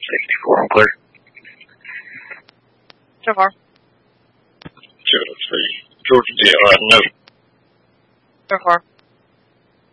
64, I'm clear. So far. 203. Georgia DLI, no. So far.